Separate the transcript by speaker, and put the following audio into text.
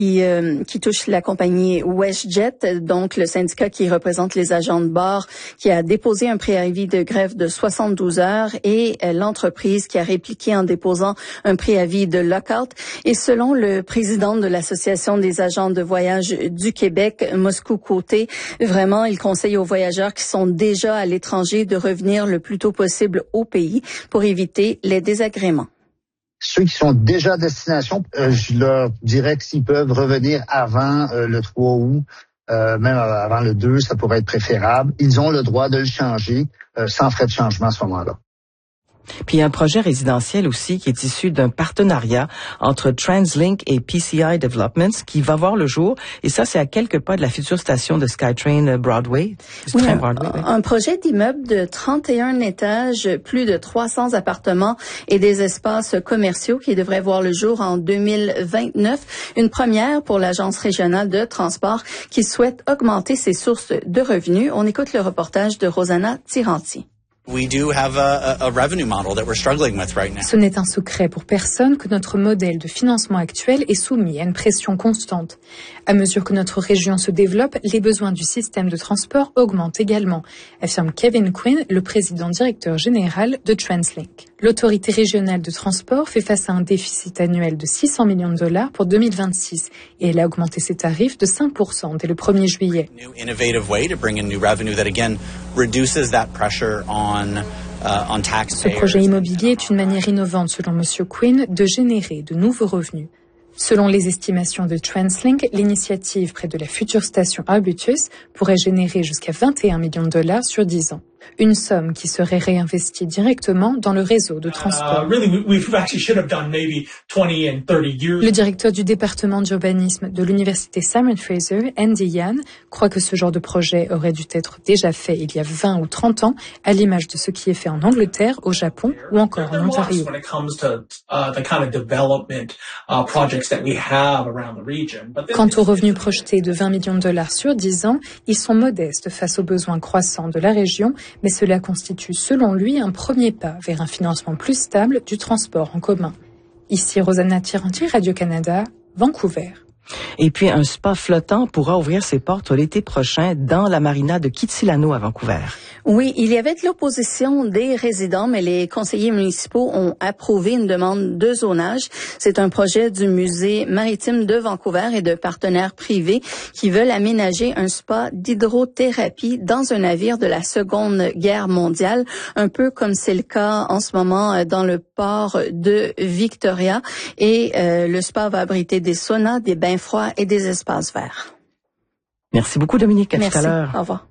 Speaker 1: qui touche la compagnie WestJet, donc le syndicat qui représente les agents de bord, qui a déposé un préavis de grève de 72 heures et l'entreprise qui a répliqué en déposant un préavis de lockout. Et selon le président de l'Association des agents de voyage du Québec, Moscou Côté, vraiment, il conseille aux voyageurs qui sont déjà à l'étranger de revenir le plus tôt possible au pays pour éviter les désagréments.
Speaker 2: Ceux qui sont déjà à destination, je leur dirais que s'ils peuvent revenir avant le 3 août, même avant le 2, ça pourrait être préférable. Ils ont le droit de le changer sans frais de changement à ce moment-là.
Speaker 3: Puis il y a un projet résidentiel aussi qui est issu d'un partenariat entre TransLink et PCI Developments qui va voir le jour. Et ça, c'est à quelques pas de la future station de SkyTrain Broadway.
Speaker 1: Oui, un projet d'immeuble de 31 étages, plus de 300 appartements et des espaces commerciaux qui devraient voir le jour en 2029. Une première pour l'Agence régionale de transport qui souhaite augmenter ses sources de revenus. On écoute le reportage de Rosanna Tiranti.
Speaker 4: Ce n'est un secret pour personne que notre modèle de financement actuel est soumis à une pression constante. À mesure que notre région se développe, les besoins du système de transport augmentent également, affirme Kevin Quinn, le président directeur général de TransLink. L'autorité régionale de transport fait face à un déficit annuel de 600 millions de dollars pour 2026 et elle a augmenté ses tarifs de 5% dès le 1er juillet. Ce projet immobilier est une manière innovante, selon M. Quinn, de générer de nouveaux revenus. Selon les estimations de TransLink, l'initiative près de la future station Arbutus pourrait générer jusqu'à 21 millions de dollars sur 10 ans. Une somme qui serait réinvestie directement dans le réseau de transport. Le directeur du département d'urbanisme de l'université Simon Fraser, Andy Yan, croit que ce genre de projet aurait dû être déjà fait il y a 20 ou 30 ans, à l'image de ce qui est fait en Angleterre, au Japon ou encore en Ontario. Quant aux revenus projetés de 20 millions de dollars sur 10 ans, ils sont modestes face aux besoins croissants de la région, mais cela constitue, selon lui, un premier pas vers un financement plus stable du transport en commun. Ici Rosanna Tiranti, Radio-Canada, Vancouver.
Speaker 3: Et puis, un spa flottant pourra ouvrir ses portes l'été prochain dans la marina de Kitsilano à Vancouver.
Speaker 1: Oui, il y avait de l'opposition des résidents, mais les conseillers municipaux ont approuvé une demande de zonage. C'est un projet du musée maritime de Vancouver et de partenaires privés qui veulent aménager un spa d'hydrothérapie dans un navire de la Seconde Guerre mondiale, un peu comme c'est le cas en ce moment dans le port de Victoria. Et le spa va abriter des saunas, des bains froids et des espaces verts.
Speaker 3: Merci beaucoup, Dominique. À tout à l'heure.
Speaker 1: Au revoir.